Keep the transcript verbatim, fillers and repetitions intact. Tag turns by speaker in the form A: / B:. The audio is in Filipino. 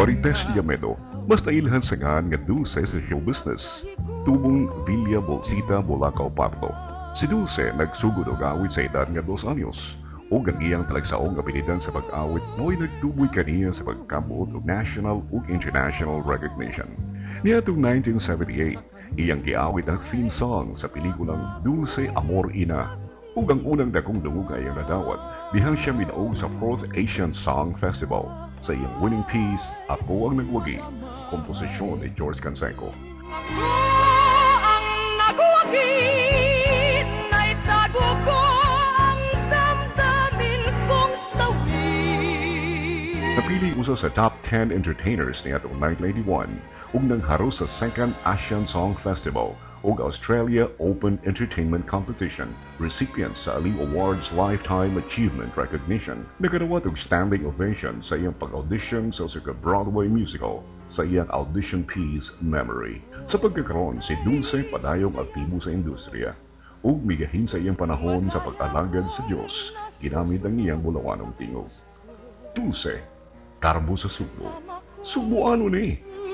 A: Marites Yamedo, mas nailhan sa ngan nga Dulce sa show business. Tubong Villa Bolsita, Bolacao Parto. Si Dulce nagsugod og awit sa edad nga dos anyos. O gangiyang talagsaong abilidad sa pag-awit mo'y nagtuboy kaniya sa pagkabuot og national ug international recognition. Niadtong nineteen seventy-eight, iyang giawit ang theme song sa pelikulang Dulce Amor Ina. Ug ang unang dakong dungugay ang nadawat, dihang siya minaog sa fourth Asian Song Festival. Sa iyang winning piece, Ako ang Nagwagi, komposisyon ni George Canseco.
B: Ako ang nagwagi, naitago ko ang damdamin kong sawi.
A: Napili usa sa top ten entertainers niya atong nineteen eighty-one ug nangharo sa second Asian Song Festival ug Australia Open Entertainment Competition, recipient sa Ali Awards Lifetime Achievement Recognition. Nagkarawat og standing ovation sa iyang pag-audition sa usa ka Broadway musical sa iyang audition piece Memory. Sa pagkakaroon, si Dulce padayong aktibo sa industriya ug migahin sa iyang panahon sa pag-alagad sa Dios ginamit ang iyang bulawanong tingog. Dulce, karbo sa Subo. Subuano ni!